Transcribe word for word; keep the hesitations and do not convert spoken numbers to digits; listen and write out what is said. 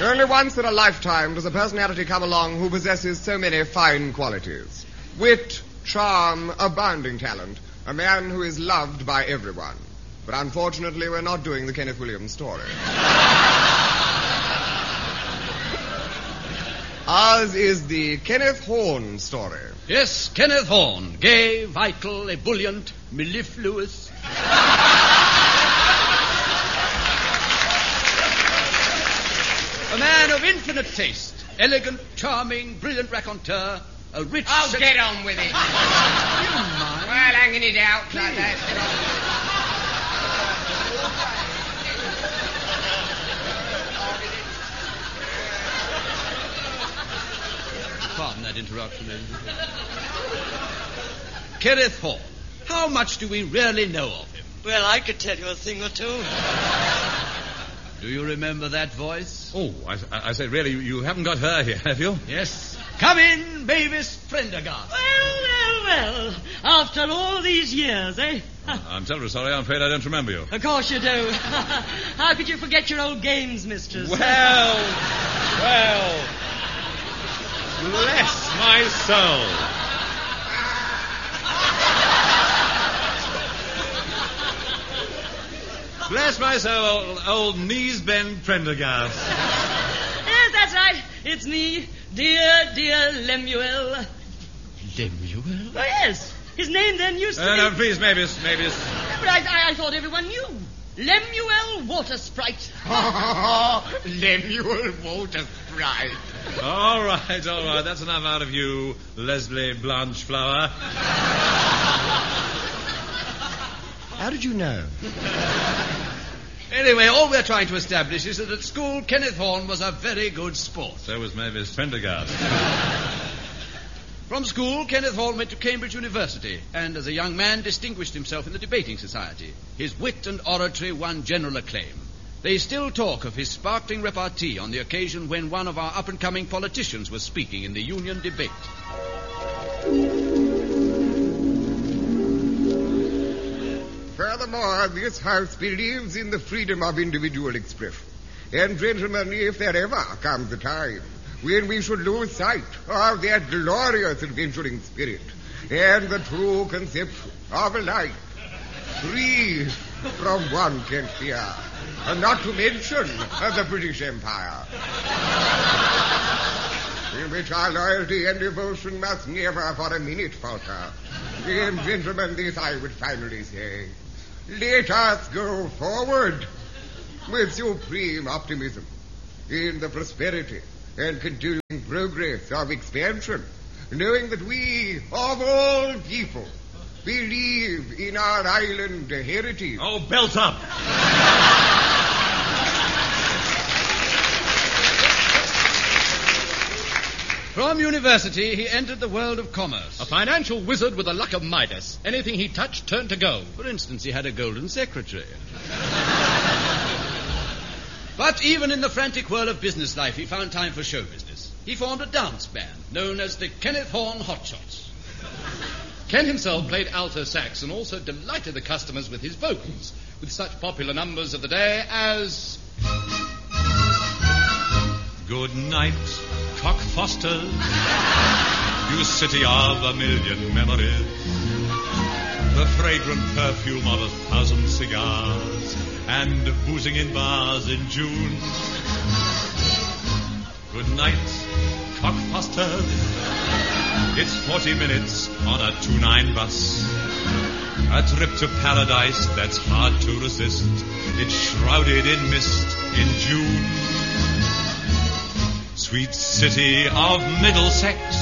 Only once in a lifetime does a personality come along who possesses so many fine qualities. Wit, charm, abounding talent. A man who is loved by everyone. But unfortunately, we're not doing the Kenneth Williams story. Ours is the Kenneth Horne story. Yes, Kenneth Horne. Gay, vital, ebullient, mellifluous. A man of infinite taste. Elegant, charming, brilliant raconteur. A rich... Oh, sex- get on with it. You mind? Well, hanging it out like that. Get on. Pardon that interruption. Kenneth Horne. How much do we really know of him? Well, I could tell you a thing or two. Do you remember that voice? Oh, I, I say, really, you, you haven't got her here, have you? Yes. Come in, Mavis Prendergast. Well, well, well. After all these years, eh? I'm terribly sorry. I'm afraid I don't remember you. Of course you do. How could you forget your old games, mistress? Well, well. Bless my soul. Bless my soul, old, old knees-bend Prendergast. Yes, that's right. It's me, dear, dear Lemuel. Lemuel? Oh, yes. His name then used to Uh, be... no, please, Mavis, Mavis. But I, I, I thought everyone knew. Lemuel Water Sprite. Lemuel Walter Sprite. All right, all right. That's enough out of you, Leslie Blanchflower. How did you know? Anyway, all we're trying to establish is that at school, Kenneth Horne was a very good sport. So was Mavis Prendergast. From school, Kenneth Horne went to Cambridge University and, as a young man, distinguished himself in the debating society. His wit and oratory won general acclaim. They still talk of his sparkling repartee on the occasion when one of our up-and-coming politicians was speaking in the union debate. Furthermore, this house believes in the freedom of individual expression. And, gentlemen, if there ever comes a time when we should lose sight of that glorious adventuring spirit and the true conception of a life free from want and fear, and not to mention the British Empire, in which our loyalty and devotion must never for a minute falter, then, gentlemen, this I would finally say: let us go forward with supreme optimism in the prosperity and continuing progress of expansion, knowing that we, of all people, believe in our island heritage. Oh, belt up. From university, he entered the world of commerce. A financial wizard with the luck of Midas. Anything he touched turned to gold. For instance, he had a golden secretary. But even in the frantic whirl of business life, he found time for show business. He formed a dance band known as the Kenneth Horne Hotshots. Ken himself played alto sax and also delighted the customers with his vocals, with such popular numbers of the day as... Good night, Cockfosters, you city of a million memories, the fragrant perfume of a thousand cigars, and boozing in bars in June. Good night, Cockfosters, it's forty minutes on a two nine bus, a trip to paradise that's hard to resist, it's shrouded in mist in June. Sweet city of Middlesex,